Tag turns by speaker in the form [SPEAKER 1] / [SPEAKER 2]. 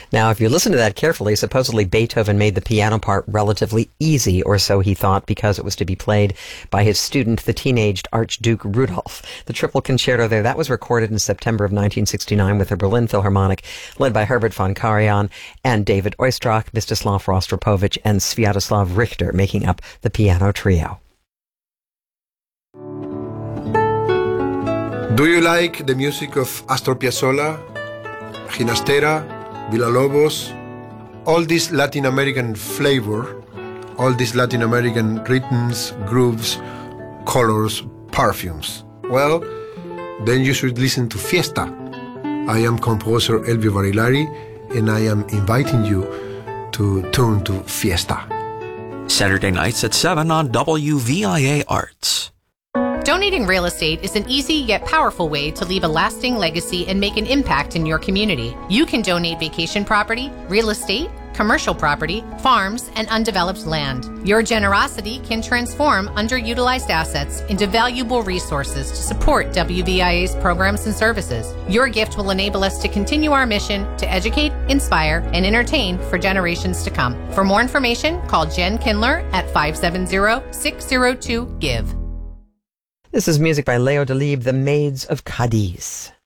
[SPEAKER 1] Now, if you listen to that carefully, supposedly Beethoven made the piano part relatively easy, or so he thought, because it was to be played by his student, the teenaged Archduke Rudolf. The triple concerto there, that was recorded in September of 1969 with the Berlin Philharmonic, led by Herbert von Karajan and David Oistrakh, Mstislav Rostropovich, and Sviatoslav Richter, making up the piano trio.
[SPEAKER 2] Do you like the music of Astor Piazzolla, Ginastera, Villalobos, all this Latin American flavor, all these Latin American rhythms, grooves, colors, perfumes? Well, then you should listen to Fiesta. I am composer Elvio Barilari, and I am inviting you to tune to Fiesta.
[SPEAKER 3] Saturday nights at 7 on WVIA Arts.
[SPEAKER 4] Donating real estate is an easy yet powerful way to leave a lasting legacy and make an impact in your community. You can donate vacation property, real estate, commercial property, farms, and undeveloped land. Your generosity can transform underutilized assets into valuable resources to support WVIA's programs and services. Your gift will enable us to continue our mission to educate, inspire, and entertain for generations to come. For more information, call Jen Kindler at 570-602-GIVE.
[SPEAKER 1] This is music by Leo Delibes, The Maids of Cadiz.